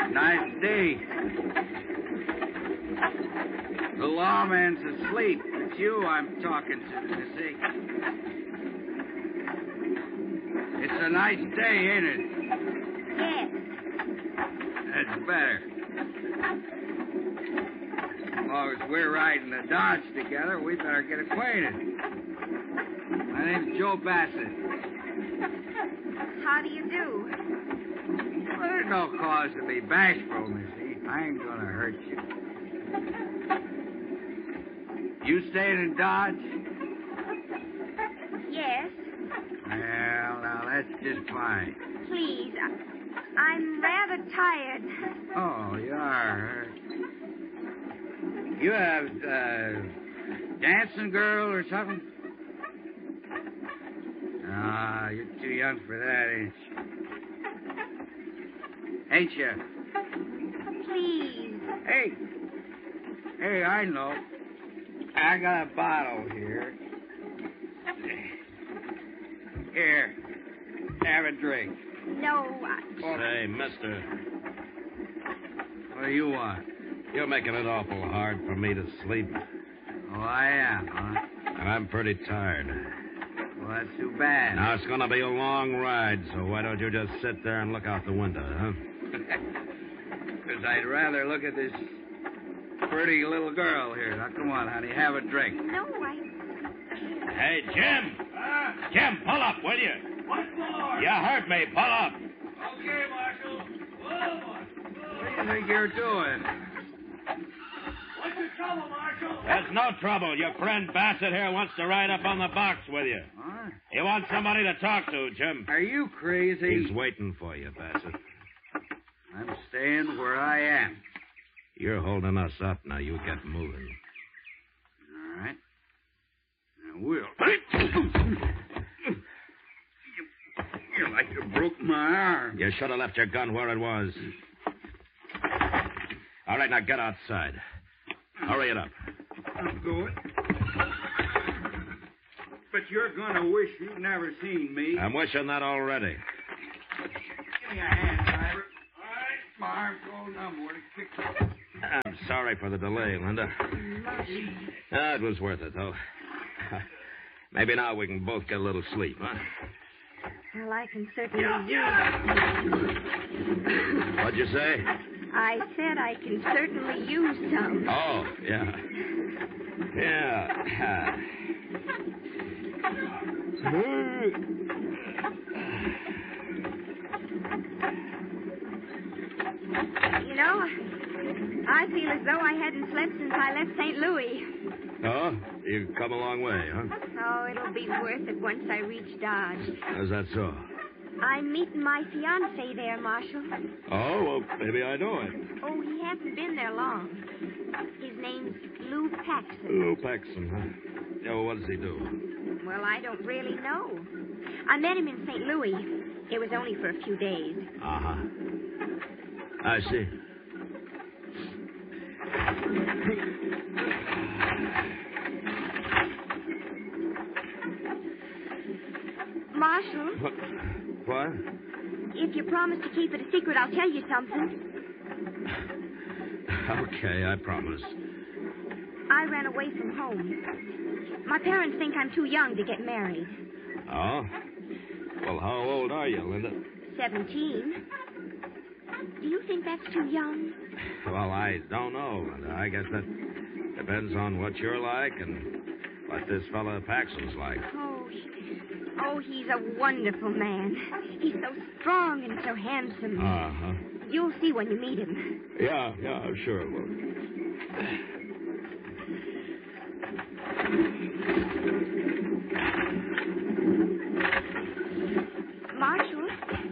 Nice day. The lawman's asleep. It's you I'm talking to, Missy. It's a nice day, ain't it? Yes. That's better. As long as we're riding the Dodge together, we better get acquainted. My name's Joe Bassett. How do you do? Well, there's no cause to be bashful, Missy. I ain't gonna hurt you. You staying in Dodge? Yes. Well, now, that's just fine. Please, I'm rather tired. Oh, you are. You have, dancing girl or something? Ah, you're too young for that, ain't you? Please. Hey, I know. I got a bottle here. Here, have a drink. No, Say, mister, What do you want? you're making it awful hard for me to sleep. Oh, I am, huh? And I'm pretty tired. Well, that's too bad. Now, it's going to be a long ride, so why don't you just sit there and look out the window, huh? Because I'd rather look at this pretty little girl here. Now, come on, honey, have a drink. no, Hey, Jim! Jim, pull up, will you? What more? You heard me. Pull up. Okay, Marshal. Whoa, what do you think you're doing? What's the trouble, Marshal? There's no trouble. Your friend Bassett here wants to ride up on the box with you. Huh? He wants somebody to talk to, Jim. Are you crazy? He's waiting for you, Bassett. I'm staying where I am. You're holding us up. Now you get moving. All right. I will. You're like you broke my arm. You should have left your gun where it was. All right, now get outside. Hurry it up. I'm going. But you're going to wish you'd never seen me. I'm wishing that already. Give me a hand, driver. All right. My arm's all numb. Where to kick it? I'm sorry for the delay, Linda. It was worth it, though. Maybe now we can both get a little sleep, huh? well, I can certainly use... What'd you say? I said I can certainly use some. Oh, yeah. Yeah. You know, I feel as though I hadn't slept since I left St. Louis. Oh, you've come a long way, huh? Oh, it'll be worth it once I reach Dodge. Is that so? I'm meeting my fiancé there, Marshal. Oh, well, maybe I know him. Oh, he hasn't been there long. His name's Lou Paxson. Lou Paxson, huh? Yeah, well, what does he do? Well, I don't really know. I met him in St. Louis. It was only for a few days. Uh-huh. I see. Marshal, What? if you promise to keep it a secret, I'll tell you something. Okay, I promise. I ran away from home. My parents think I'm too young to get married. Oh? Well, how old are you, Linda? 17. Do you think that's too young? Well, I don't know, Linda. I guess that depends on what you're like and what this fella Paxson's like. Oh, he's a wonderful man. He's so strong and so handsome. Uh-huh. You'll see when you meet him. Yeah, I'm sure it will. Marshal,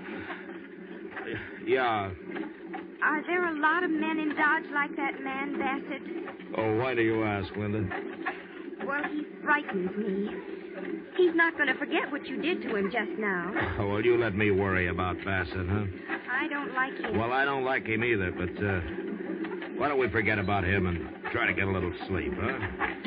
Yeah. are there a lot of men in Dodge like that man, Bassett? Oh, why do you ask, Linda? Well, he frightens me. He's not going to forget what you did to him just now. Oh, well, you let me worry about Bassett, huh? I don't like him. Well, I don't like him either, but why don't we forget about him and try to get a little sleep, huh?